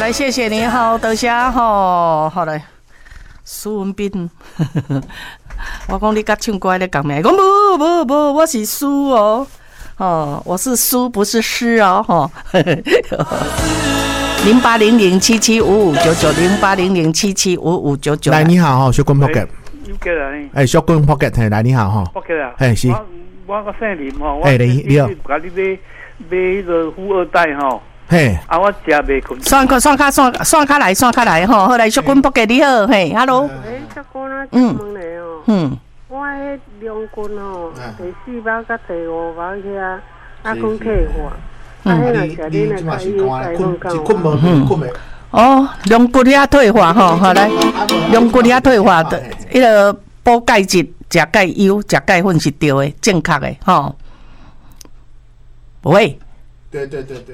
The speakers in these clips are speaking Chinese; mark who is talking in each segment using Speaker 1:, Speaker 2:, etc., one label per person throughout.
Speaker 1: 来，谢谢你，好，多谢吼，好来，苏文斌，我讲你甲唱歌咧讲咩？我无，我是苏哦，我是苏，不是诗哦，吼。0800775599，0800775599。
Speaker 2: 来，你好，小君 Pocket。小君 Pocket， 来，你好哈。
Speaker 3: Pocket 啊，
Speaker 2: 是。
Speaker 3: 我姓林吼，
Speaker 2: 你好。
Speaker 3: 甲你买迄个富二代吼。
Speaker 2: 嘿，
Speaker 3: 我食袂困。
Speaker 1: 算卡来吼，好来，小君 Pocket 你好，嘿 ，Hello。
Speaker 4: 小君啊，问你哦。我迄两军吼，第4包甲第5包遐，啊，讲退化。迄若是你若甲伊改讲讲。
Speaker 1: 哦，龙骨遐退化吼，好来，龙骨遐退化的，迄个补钙质，食钙优，食钙粉是对的，正确的吼。喂。
Speaker 2: 对。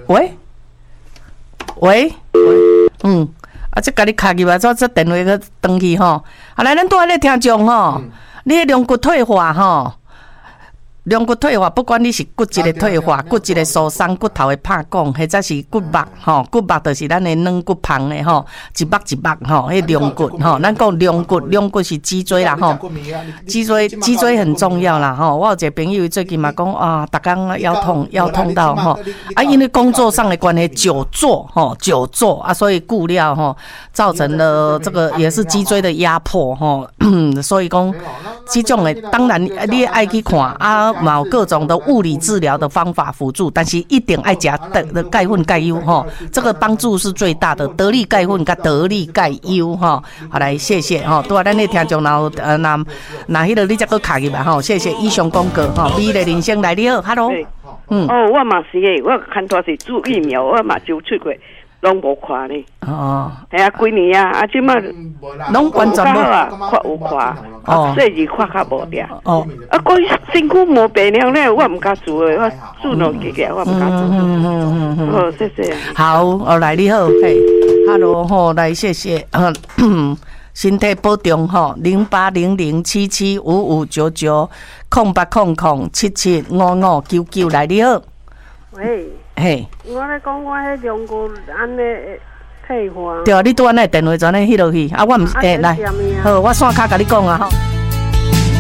Speaker 1: 喂，这甲你卡去吧，这电话去登去吼。啊，来，咱拄仔咧听众吼，你迄龙骨退化吼。龙骨退化，不管你是骨质的退化、骨质的疏松、骨头的拍拱，或者是骨膜吼，骨膜就是咱的软骨旁的吼，一膜一膜吼，迄龙骨吼，咱讲龙骨是脊椎啦吼，脊椎很重要啦吼。我有一个朋友最近嘛讲啊，逐工腰痛到吼，啊，因为工作上的关系久坐啊，所以固料吼，造成了这个也是脊椎的压迫吼，所以讲这种的当然你爱去看啊。有各种的物理治疗的方法辅助，但是一定爱食的钙粉钙优哈，这个帮助是最大的。得力钙粉跟得力钙优哈，好来谢谢哈，拄啊咱咧听众然后那迄个你再搁卡入来哈，谢谢以上广告哈，美丽人生来你好 ，Hello，
Speaker 4: 我嘛是诶，我看到是注疫苗，我嘛就出过。拢无看呢，系啊，几年啊，即马
Speaker 1: 拢完全无
Speaker 4: 啊，看有看，细日看较无点，我身躯无病了咧，我唔敢做诶，我做两几个，我唔敢做。好，谢谢。
Speaker 1: 好，来你好，嘿 ，Hello， 好，来谢谢，身体保重吼，0800775599，0800775599，来你好，
Speaker 4: 喂。
Speaker 1: 嘿，
Speaker 4: 我咧讲我迄两个安尼退化。
Speaker 1: 对，你拄安尼电话转咧迄落去，啊，我毋来，好，我线卡甲你讲啊吼。